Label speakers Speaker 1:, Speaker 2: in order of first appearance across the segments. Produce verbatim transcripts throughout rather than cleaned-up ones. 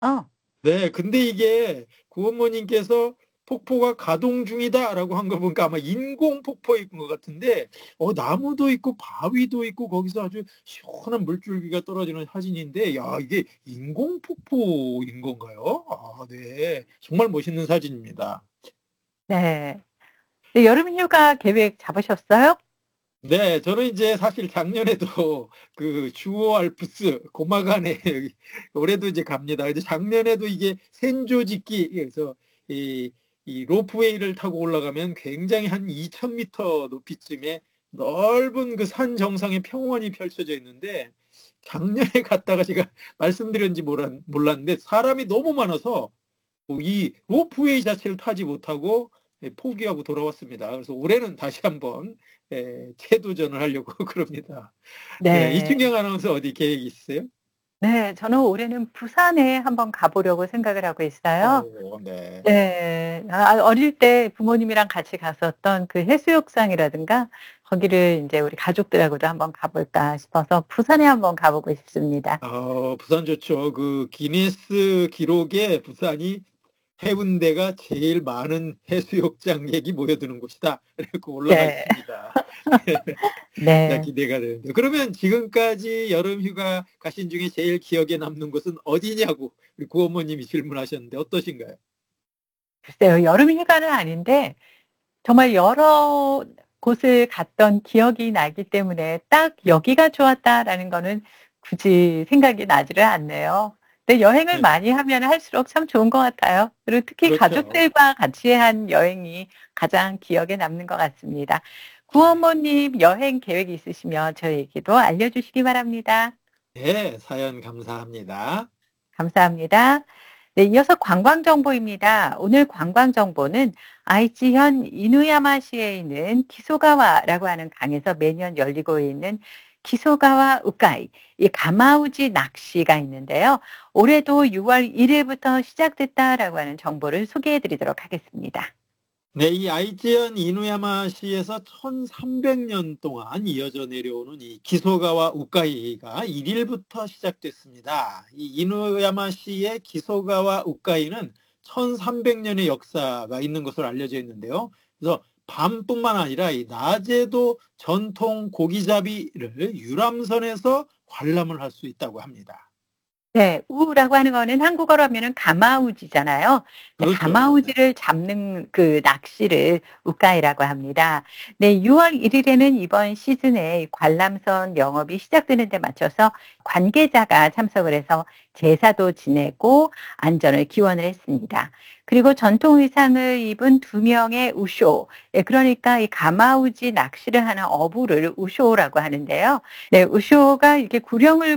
Speaker 1: 어.
Speaker 2: 네. 근데 이게 구원모님께서 "폭포가 가동 중이다."라고 한 거 보니까 아마 인공 폭포인 것 같은데 어 나무도 있고 바위도 있고 거기서 아주 시원한 물줄기가 떨어지는 사진인데 야 이게 인공 폭포인 건가요? 아 네. 정말 멋있는 사진입니다.
Speaker 1: 네. 네 여름휴가 계획 잡으셨어요?
Speaker 2: 네. 저는 이제 사실 작년에도 그 주오 알프스 고마간에 올해도 이제 갑니다. 근데 작년에도 이게 센조직기 그래서 이 이 로프웨이를 타고 올라가면 굉장히 한 이천 미터 높이쯤에 넓은 그 산 정상에 평원이 펼쳐져 있는데 작년에 갔다가 제가 말씀드렸는지 몰랐 몰랐는데 사람이 너무 많아서 뭐 이 로프웨이 자체를 타지 못하고 예 포기하고 돌아왔습니다. 그래서 올해는 다시 한번 예 재도전을 하려고 그럽니다. 네.
Speaker 1: 네.
Speaker 2: 이춘경 아나운서 어디 계획이 있으세요?
Speaker 1: 네. 저는 올해는 부산에 한번 가 보려고 생각을 하고 있어요.
Speaker 2: 어 네.
Speaker 1: 네. 아 어릴 때 부모님이랑 같이 갔었던 그 해수욕장이라든가 거기를 인제 우리 가족들하고도 한번 가 볼까 싶어서 부산에 한번 가 보고 싶습니다.
Speaker 2: 아 부산 좋죠. 그 기네스 기록에 부산이 "해운대가 제일 많은 해수욕장객이 모여드는 곳이다." 이래 갖고 올라가
Speaker 1: 네.
Speaker 2: 있습니다. 야
Speaker 1: 네.
Speaker 2: 기대가 되는데 그러면 지금까지 여름휴가 가신 중에 제일 기억에 남는 곳은 어디냐고 우리 구어머님이 질문하셨는데 어떠신가요?
Speaker 1: 글쎄요. 여름휴가는 아닌데 정말 여러 곳을 갔던 기억이 나기 때문에 '딱 여기가 좋았다.'라는 거는 굳이 생각이 나지를 않네요. 근데 여행을
Speaker 2: 네.
Speaker 1: 많이 하면 할수록 참 좋은 것 같아요. 그리고 특히
Speaker 2: 그렇죠.
Speaker 1: 가족들과 같이 한 여행이 가장 기억에 남는 것 같습니다. 구어머님 여행 계획이 있으시면 저에게도 알려주시기 바랍니다.
Speaker 2: 네. 사연 감사합니다.
Speaker 1: 감사합니다. 네 이어서 관광 정보입니다. 오늘 관광 정보는 아이치현 이누야마시에 있는 기소가와라고 하는 강에서 매년 열리고 있는 기소가와 우카이 이 가마우지 낚시가 있는데요. 올해도 유월 일일부터 시작됐다라고 하는 정보를 소개해 드리도록 하겠습니다.
Speaker 2: 네. 이 아이치현 이누야마시에서 천삼백 년 동안 이어져 내려오는 이 기소가와 우카이가 일일부터 시작됐습니다. 이 이누야마시의 기소가와 우카이는 천삼백 년의 역사가 있는 것으로 알려져 있는데요. 그래서 밤뿐만 아니라 이 낮에도 전통 고기잡이를 유람선에서 관람을 할 수 있다고 합니다.
Speaker 1: 네. 우라고 하는 거는 한국어로 하면은 가마우지잖아요. 네
Speaker 2: 그렇죠. 네.
Speaker 1: 가마우지를 잡는 그 낚시를 우카이라고 합니다. 네 유월 일일에는 이번 시즌에 관람선 영업이 시작되는 데 맞춰서 관계자가 참석을 해서 제사도 지내고 안전을 기원을 했습니다. 그리고 전통 의상을 입은 두 명의 우쇼 예 그러니까 이 가마우지 낚시를 하는 어부를 우쇼라고 하는데요. 네 우쇼가 이렇게 구령을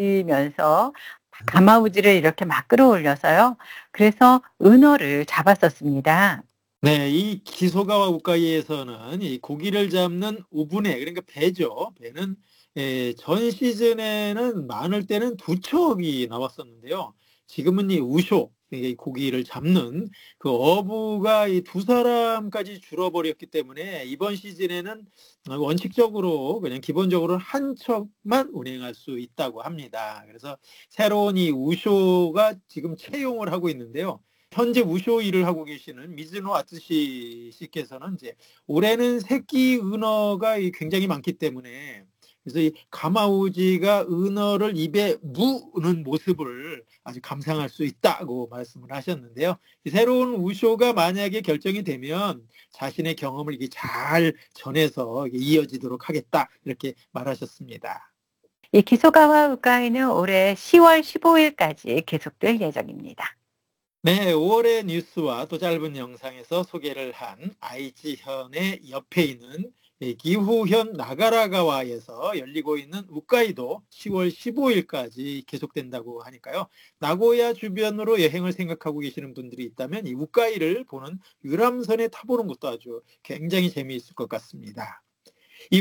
Speaker 1: 붙이면서 가마우지를 이렇게 막 끌어올려서요. 그래서 은어를 잡았었습니다.
Speaker 2: 네. 이 기소가와 우카이에서는 이 고기를 잡는 우부네 그러니까 배죠. 배는 예 전 시즌에는 많을 때는 두 척이 나왔었는데요. 지금은 이 우쇼 이 고기를 잡는 그 어부가 이 두 사람까지 줄어버렸기 때문에 이번 시즌에는 어 원칙적으로 그냥 기본적으로 한 척만 운행할 수 있다고 합니다. 그래서 새로운 이 우쇼가 지금 채용을 하고 있는데요. 현재 우쇼 일을 하고 계시는 미즈노 아츠시 씨께서는 이제 올해는 새끼 은어가 이 굉장히 많기 때문에 그래서 이 가마우지가 은어를 입에 무는 모습을 아주 감상할 수 있다고 말씀을 하셨는데요. 이 새로운 우쇼가 만약에 결정이 되면 자신의 경험을 이렇게 잘 전해서 이게 이어지도록 하겠다 이렇게 말하셨습니다.
Speaker 1: 이 기소가와 우카이는 올해 시월 십오일까지 계속될 예정입니다.
Speaker 2: 네. 오월의 뉴스와 또 짧은 영상에서 소개를 한 아이치현의 옆에 있는 이 기후현 나가라가와에서 열리고 있는 우카이도 시월 십오일까지 계속된다고 하니까요. 나고야 주변으로 여행을 생각하고 계시는 분들이 있다면 이 우카이를 보는 유람선에 타보는 것도 아주 굉장히 재미있을 것 같습니다. 이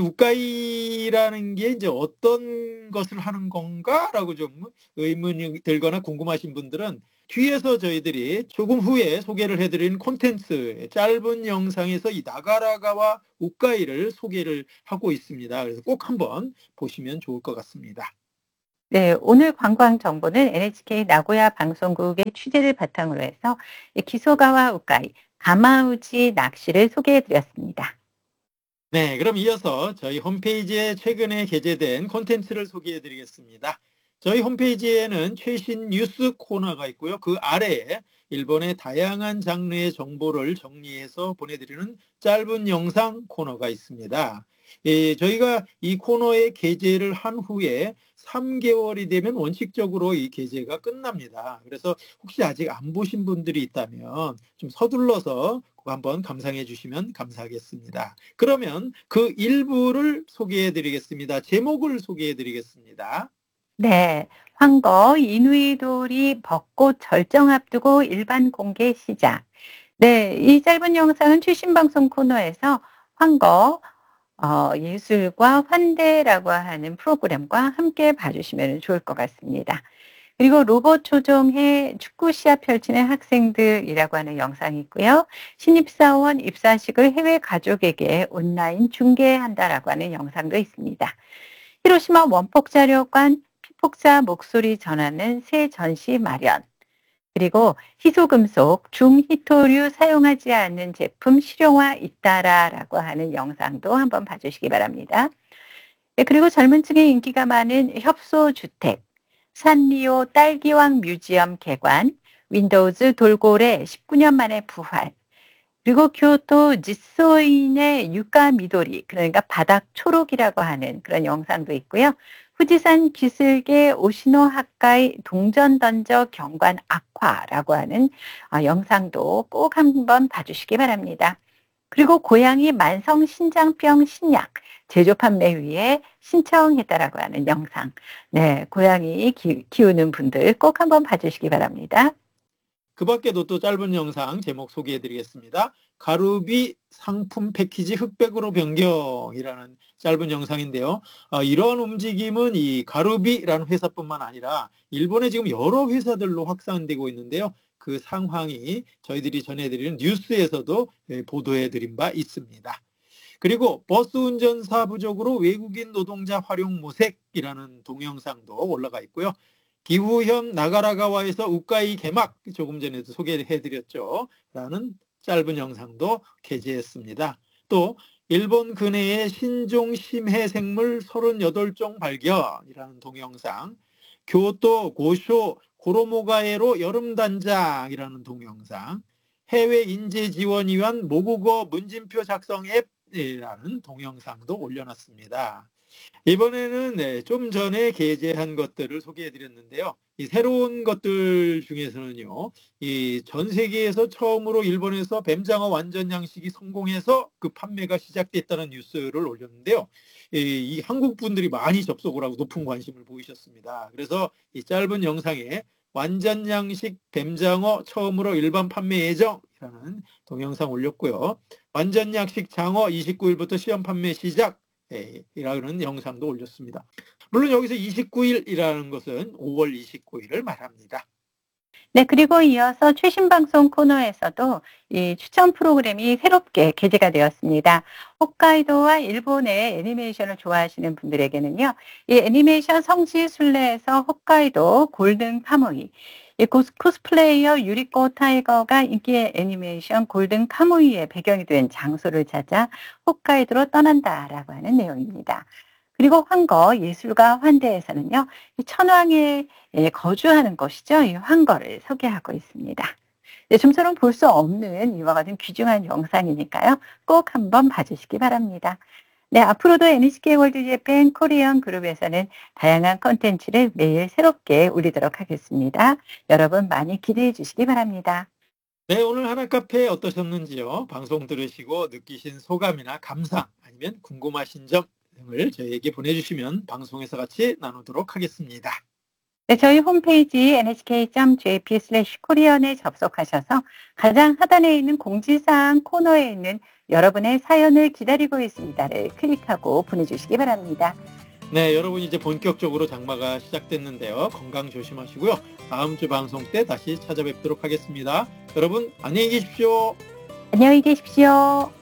Speaker 2: 우카이라는 게 이제 '어떤 것을 하는 건가?'라고 좀 의문이 들거나 궁금하신 분들은 뒤에서 저희들이 조금 후에 소개를 해 드리는 콘텐츠 짧은 영상에서 이 나가라가와 우카이를 소개를 하고 있습니다. 그래서 꼭 한번 보시면 좋을 것 같습니다.
Speaker 1: 네, 오늘 관광 정보는 엔에이치케이 나고야 방송국의 취재를 바탕으로 해서 이 기소가와 우카이, 가마우지 낚시를 소개해 드렸습니다.
Speaker 2: 네, 그럼 이어서 저희 홈페이지에 최근에 게재된 콘텐츠를 소개해 드리겠습니다. 저희 홈페이지에는 최신 뉴스 코너가 있고요. 그 아래에 일본의 다양한 장르의 정보를 정리해서 보내드리는 짧은 영상 코너가 있습니다. 예, 저희가 이 코너에 게재를 한 후에 삼 개월이 되면 원칙적으로 이 게재가 끝납니다. 그래서 혹시 아직 안 보신 분들이 있다면 좀 서둘러서 그거 한번 감상해 주시면 감사하겠습니다. 그러면 그 일부를 소개해 드리겠습니다. 제목을 소개해 드리겠습니다.
Speaker 1: 네, 황거 이누이돌이 벚꽃 절정 앞두고 일반 공개 시작. 네, 이 짧은 영상은 최신 방송 코너에서 황거 어, 예술과 환대라고 하는 프로그램과 함께 봐주시면 좋을 것 같습니다. 그리고 로봇 조종해 축구 시합 펼치는 학생들이라고 하는 영상이 있고요. 신입사원 입사식을 해외 가족에게 온라인 중계한다라고 하는 영상도 있습니다. 히로시마 원폭자료관 피폭자 목소리 전하는 새 전시 마련. 그리고 희소금속, 중히토류 사용하지 않는 제품 실용화 잇따라라고 하는 영상도 한번 봐주시기 바랍니다. 네, 그리고 젊은 층에 인기가 많은 협소주택, 산리오 딸기왕 뮤지엄 개관, 윈도우즈 돌고래 십구 년 만에 부활, 그리고 교토 지소인의 유가 미도리, 그러니까 바닥 초록이라고 하는 그런 영상도 있고요. 후지산 기슭의 오시노 하카이 동전 던져 경관 악화라고 하는 어, 영상도 꼭 한번 봐주시기 바랍니다. 그리고 고양이 만성 신장병 신약 제조 판매 위에 신청했다라고 하는 영상. 네, 고양이 기, 키우는 분들 꼭 한번 봐주시기 바랍니다.
Speaker 2: 그 밖에도 또 짧은 영상 제목 소개해 드리겠습니다. 가루비 상품 패키지 흑백으로 변경이라는 짧은 영상인데요. 어, 이런 움직임은 이 가루비라는 회사뿐만 아니라 일본에 지금 여러 회사들로 확산되고 있는데요. 그 상황이 저희들이 전해드리는 뉴스에서도 보도해드린 바 있습니다. 그리고 버스 운전사 부족으로 외국인 노동자 활용 모색이라는 동영상도 올라가 있고요. 기후현 나가라가와에서 우카이 개막 조금 전에도 소개해드렸죠. 라는 짧은 영상도 게재했습니다. 또 일본 근해의 신종 심해 생물 서른여덟 종 발견이라는 동영상, 교토 고쇼 고로모가에로 여름단장이라는 동영상, 해외 인재 지원 위한 모국어 문진표 작성 앱이라는 동영상도 올려놨습니다. 이번에는 네, 좀 전에 게재한 것들을 소개해드렸는데요. 이 새로운 것들 중에서는요, 이 전 세계에서 처음으로 일본에서 뱀장어 완전 양식이 성공해서 그 판매가 시작됐다는 뉴스를 올렸는데요. 이, 이 한국 분들이 많이 접속을 하고 높은 관심을 보이셨습니다. 그래서 이 짧은 영상에 완전 양식 뱀장어 처음으로 일반 판매 예정이라는 동영상 올렸고요. 완전 양식 장어 이십구 일부터 시험 판매 시작. 이라는 영상도 올렸습니다. 물론 여기서 이십구 일이라는 것은 오월 이십구일을 말합니다.
Speaker 1: 네, 그리고 이어서 최신 방송 코너에서도 이 추천 프로그램이 새롭게 게재가 되었습니다. 홋카이도와 일본의 애니메이션을 좋아하시는 분들에게는요, 이 애니메이션 성지 순례에서 홋카이도 골든 카무이, 이 코스플레이어 유리코 타이거가 인기의 애니메이션 골든 카무이의 배경이 된 장소를 찾아 홋카이도로 떠난다라고 하는 내용입니다. 그리고 황거 예술가 환대에서는요, 이 천황에 거주하는 곳이죠. 이 황거를 소개하고 있습니다. 네, 좀처럼 볼 수 없는 이와 같은 귀중한 영상이니까요. 꼭 한번 봐주시기 바랍니다. 네, 앞으로도 엔에이치케이 월드 재팬 코리안 그룹에서는 다양한 콘텐츠를 매일 새롭게 올리도록 하겠습니다. 여러분 많이 기대해 주시기 바랍니다.
Speaker 2: 네, 오늘 하나카페 어떠셨는지요? 방송 들으시고 느끼신 소감이나 감상 아니면 궁금하신 점 등을 저희에게 보내주시면 방송에서 같이 나누도록 하겠습니다.
Speaker 1: 네, 저희 홈페이지 엔에이치케이 닷 제이피 슬래시 코리안에 접속하셔서 가장 하단에 있는 공지사항 코너에 있는 여러분의 사연을 기다리고 있습니다를 클릭하고 보내주시기 바랍니다.
Speaker 2: 네, 여러분 이제 본격적으로 장마가 시작됐는데요. 건강 조심하시고요. 다음 주 방송 때 다시 찾아뵙도록 하겠습니다. 여러분 안녕히 계십시오.
Speaker 1: 안녕히 계십시오.